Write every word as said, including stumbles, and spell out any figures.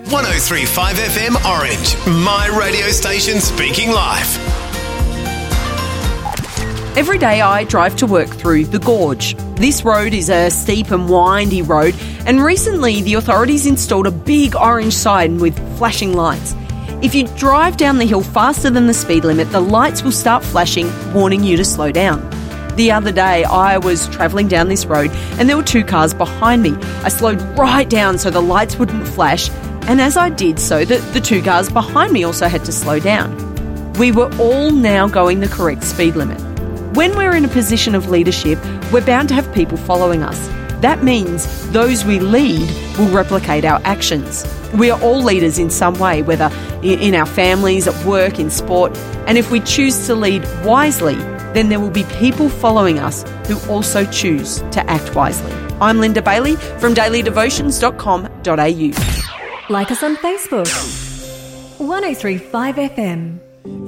one oh three point five F M Orange, my radio station speaking life. Every day I drive to work through the Gorge. This road is a steep and windy road, and recently the authorities installed a big orange sign with flashing lights. If you drive down the hill faster than the speed limit, the lights will start flashing, warning you to slow down. The other day I was travelling down this road and there were two cars behind me. I slowed right down so the lights wouldn't flash, and as I did so, the, the two cars behind me also had to slow down. We were all now going the correct speed limit. When we're in a position of leadership, we're bound to have people following us. That means those we lead will replicate our actions. We are all leaders in some way, whether in our families, at work, in sport. And if we choose to lead wisely, then there will be people following us who also choose to act wisely. I'm Linda Bailey from daily devotions dot com dot a u. Like us on Facebook. one oh three point five F M.